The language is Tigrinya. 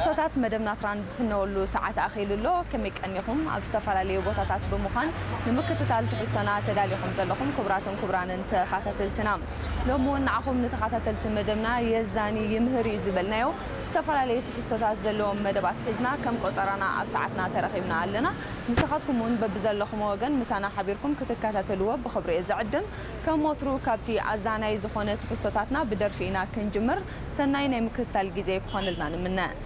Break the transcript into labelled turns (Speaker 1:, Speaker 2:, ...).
Speaker 1: ትሕዝቶታት መደብና ትራንስፍነወሉ ሰዓት ኣኺሉሎ ከመይ ቀኒኹም ኣብ ዝተፈላለዩ ቦታታት ብምዃን ንምክትታል ትሕዝቶና ተዳሊኹም ዘለኹም ክቡራትን ክቡራንን ተኸታተልትና ሎሚ እውን ንዓኹም ንተኸታተልቲ መደብና የዛኒ ይምህር እዩ ዝበልናዮ ዝተፈላለዩ ትሕዝቶታት ዘለዎም መደባት ሒዝና ከም ቆፀራና ኣብ ሰዓትና ተረኺብና ኣለና ንስኻትኩም እውን በብዘለኹም ወገን ምሳና ሓቢርኩም ክትከታተልዎ ብኽብሪ እየ ዝዕድም ከም ወትሩ ካብቲ ኣዛናይ ዝኾነ ትሕዝቶታትና ብደርፊ ኢና ክንጅምር ሰናይ ናይ ምክትታል ግዜ ክኾንልና ንምነ